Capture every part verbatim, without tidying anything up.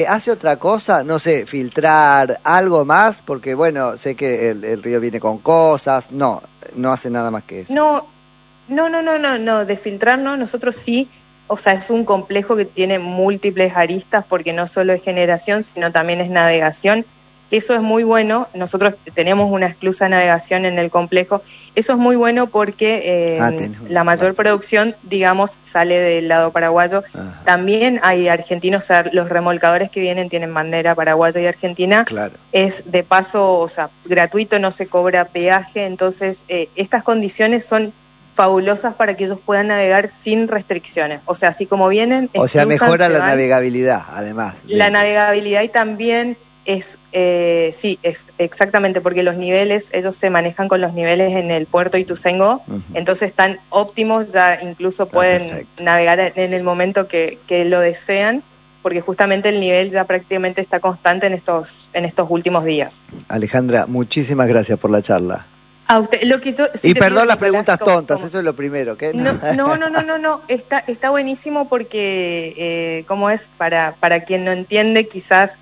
¿Hace otra cosa? No sé, filtrar algo más, porque bueno, sé que el, el río viene con cosas. No, no hace nada más que eso. No, no, no, no, no, no, de filtrar no, nosotros sí, o sea, es un complejo que tiene múltiples aristas porque no solo es generación, sino también es navegación. Eso es muy bueno, nosotros tenemos una esclusa de navegación en el complejo, eso es muy bueno porque eh, ah, la mayor producción, digamos, sale del lado paraguayo. Ajá. También hay argentinos, o sea, los remolcadores que vienen tienen bandera paraguaya y argentina, claro. Es de paso, o sea, gratuito, no se cobra peaje, entonces eh, estas condiciones son fabulosas para que ellos puedan navegar sin restricciones, o sea, así como vienen... O sea, mejora la navegabilidad, además. La navegabilidad y también... Es eh, sí, es exactamente, porque los niveles, ellos se manejan con los niveles en el puerto Ituzaingó, uh-huh. Entonces están óptimos, ya incluso pueden ah, navegar en el momento que, que lo desean, porque justamente el nivel ya prácticamente está constante en estos, en estos últimos días. Alejandra, muchísimas gracias por la charla. A usted, lo que yo, si y perdón las preguntas como, tontas, como, eso es lo primero. ¿Qué? No, no, no, no, no, no. Está, está buenísimo porque, eh, ¿cómo es? Para, para quien no entiende, quizás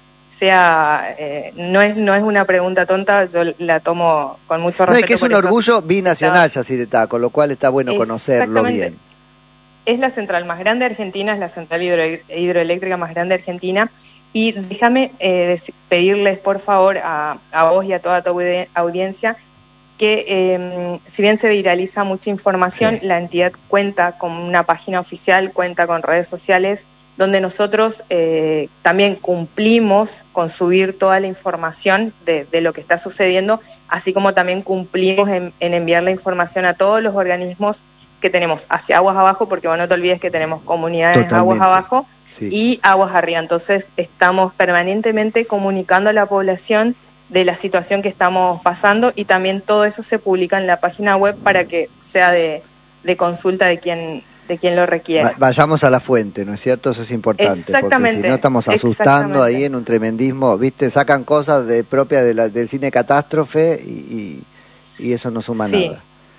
sea, eh, no es no es una pregunta tonta, yo la tomo con mucho respeto. No, es que es un orgullo binacional, Yacyretá, con lo cual está bueno conocerlo bien. Es la central más grande de Argentina, es la central hidro, hidroeléctrica más grande de Argentina, y déjame eh, pedirles, por favor, a, a vos y a toda tu audiencia, que eh, si bien se viraliza mucha información, sí. La entidad cuenta con una página oficial, cuenta con redes sociales, donde nosotros eh, también cumplimos con subir toda la información de, de lo que está sucediendo, así como también cumplimos en, en enviar la información a todos los organismos que tenemos hacia aguas abajo, porque bueno, no te olvides que tenemos comunidades Totalmente. Aguas abajo sí. Y aguas arriba, entonces estamos permanentemente comunicando a la población de la situación que estamos pasando, y también todo eso se publica en la página web para que sea de, de consulta de quien... de quien lo requiera. Vayamos a la fuente, ¿no es cierto? Eso es importante. Exactamente. Porque si no estamos asustando ahí en un tremendismo, ¿viste? Sacan cosas de propias de la, del cine catástrofe y, y, y eso no suma sí. nada.